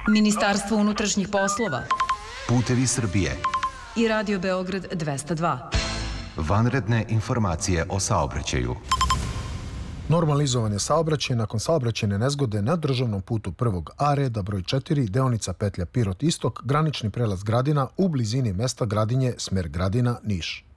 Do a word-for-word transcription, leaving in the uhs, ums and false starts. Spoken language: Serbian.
Ministarstvo unutrašnjih poslova, Putevi Srbije i Radio Beograd dvesta dva. Vanredne informacije o saobraćaju. Normalizovan je saobraćaj nakon saobraćajne nezgode na državnom putu prvog A reda broj četiri, deonica petlja Pirot Istok, granični prelaz Gradina u blizini mesta Gradinje, smer Gradina, Niš.